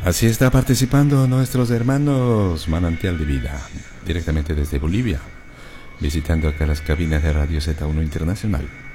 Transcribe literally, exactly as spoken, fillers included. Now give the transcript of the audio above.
Así está participando nuestros hermanos Manantial de Vida, directamente desde Bolivia, visitando acá las cabinas de Radio Z uno Internacional.